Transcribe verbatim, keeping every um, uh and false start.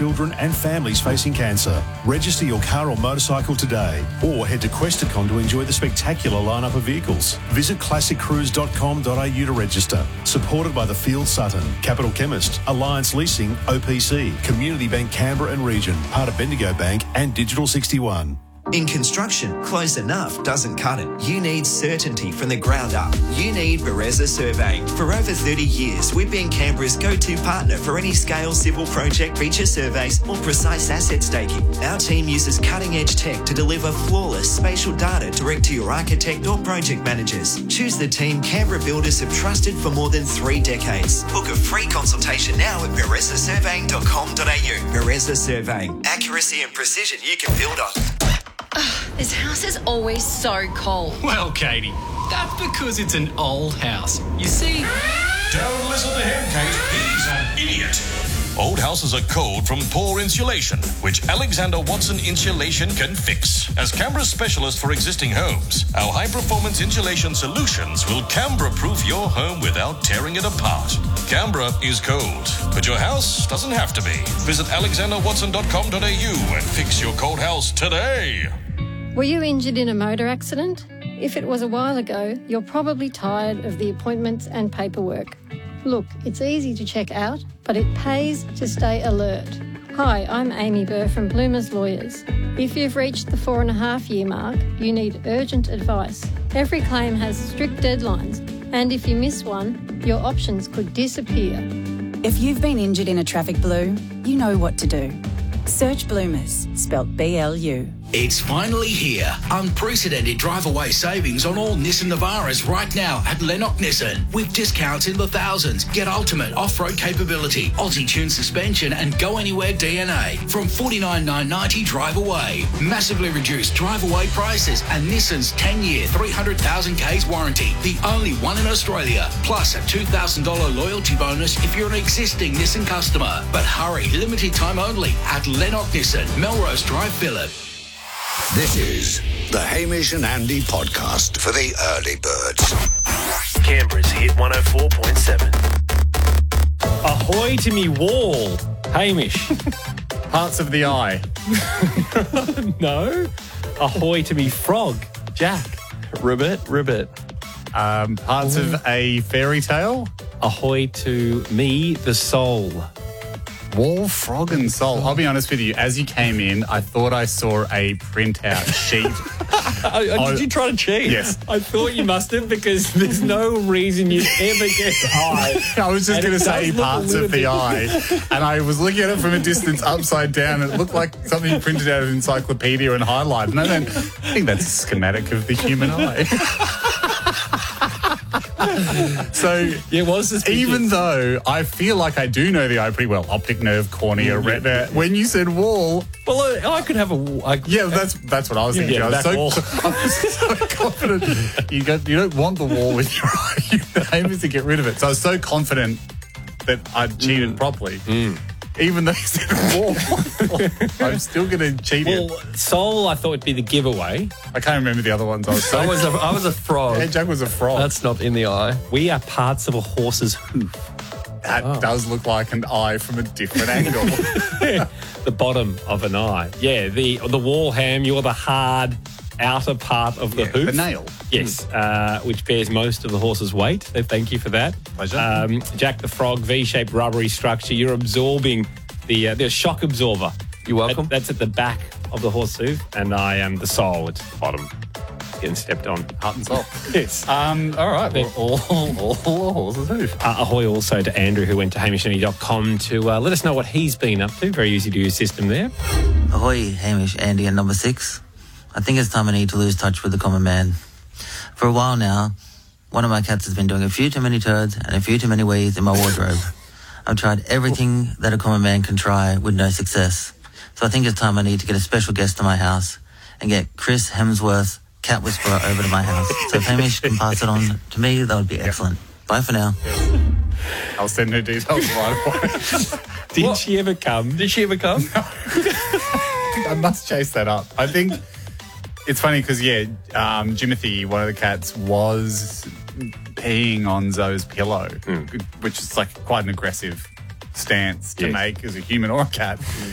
children and families facing cancer. Register your car or motorcycle today or head to Questacon to enjoy the spectacular lineup of vehicles. Visit classic cruise dot com dot a u to register. Supported by the Field Sutton, Capital Chemist, Alliance Leasing, O P C, Community Bank Canberra and Region, part of Bendigo Bank and Digital sixty-one. In construction, close enough doesn't cut it. You need certainty from the ground up. You need Bereza Surveying. For over thirty years, we've been Canberra's go-to partner for any scale civil project, feature surveys or precise asset staking. Our team uses cutting-edge tech to deliver flawless spatial data direct to your architect or project managers. Choose the team Canberra builders have trusted for more than three decades. Book a free consultation now at bereza surveying dot com dot a u. Bereza Surveying. Accuracy and precision you can build on. This house is always so cold. Well, Katie, that's because it's an old house. You see... Don't listen to him, Kate. He's an idiot. Old houses are cold from poor insulation, which Alexander Watson Insulation can fix. As Canberra's specialist for existing homes, our high-performance insulation solutions will Canberra-proof your home without tearing it apart. Canberra is cold, but your house doesn't have to be. Visit alexander watson dot com dot a u and fix your cold house today. Were you injured in a motor accident? If it was a while ago, you're probably tired of the appointments and paperwork. Look, it's easy to check out, but it pays to stay alert. Hi, I'm Amy Burr from Bloomers Lawyers. If you've reached the four and a half year mark, you need urgent advice. Every claim has strict deadlines, and if you miss one, your options could disappear. If you've been injured in a traffic blue, you know what to do. Search Bloomers, spelt B L U. It's finally here. Unprecedented drive-away savings on all Nissan Navaras right now at Lennox Nissan. With discounts in the thousands. Get ultimate off-road capability, Aussie-tuned suspension and go-anywhere D N A from forty-nine thousand nine hundred ninety dollars drive away. Massively reduced drive-away prices and Nissan's ten-year, three hundred thousand k's warranty. The only one in Australia. Plus a two thousand dollars loyalty bonus if you're an existing Nissan customer. But hurry, limited time only at Lennox Nissan, Melrose Drive, Phillip. This is the Hamish and Andy podcast for the early birds. Canberra's Hit one oh four point seven. Ahoy to me wall, Hamish. Parts of the eye. No. Ahoy to me frog, Jack. Ribbit, ribbit. Um, parts Ooh. of a fairy tale. Ahoy to me, the soul. Wall, frog and soul. I'll be honest with you, as you came in, I thought I saw a printout sheet. oh, did you try to cheat? Yes. I thought you must have, because there's no reason you'd ever get eye. I was just going to say parts of the eye. And I was looking at it from a distance upside down. And it looked like something printed out of an encyclopedia and highlighted. And I don't I think that's a schematic of the human eye. So it was suspicious. Even though I feel like I do know the eye pretty well, optic nerve, cornea, mm, retina. Yeah. When you said wall, well, I could have a. I, yeah, that's that's what I was thinking. Yeah, I was so, wall. I was so confident. You got you don't want the wall with your eye. The aim is to get rid of it. So I was so confident that I'd cheated mm. properly. Mm. Even though you said wall, I'm still going to cheat well, it. Well, soul, I thought would be the giveaway. I can't remember the other ones. I was so I was a, I was a frog. Yeah, Jack was a frog. That's not in the eye. We are parts of a horse's hoof. That oh. does look like an eye from a different angle. The bottom of an eye. Yeah, the the wall ham, you're the hard outer part of the yeah, hoof. The nail. Yes, mm. uh, which bears most of the horse's weight. So thank you for that. Pleasure. Um, Jack the frog, V-shaped rubbery structure. You're absorbing the uh, the shock absorber. You're welcome. That, that's at the back of the horse hoof, and I am the sole. It's the bottom. Getting stepped on. Heart and soul. Yes. Um, all right. Well, all, all, all horses hoof. Uh, ahoy also to Andrew, who went to hamish andy dot com to uh, let us know what he's been up to. Very easy to use system there. Ahoy, Hamish, Andy, and number six. I think it's time I need to lose touch with the common man. For a while now, one of my cats has been doing a few too many turds and a few too many wees in my wardrobe. I've tried everything that a common man can try with no success. So I think it's time I need to get a special guest to my house and get Chris Hemsworth, cat whisperer, over to my house. So if Hamish can pass it on to me, that would be excellent. Bye for now. I'll send her details right away. Did what? she ever come? Did she ever come? No. I must chase that up. I think it's funny because, yeah, um, Jimothy, one of the cats, was peeing on Zoe's pillow, mm. which is like quite an aggressive stance to yes. make as a human or a cat.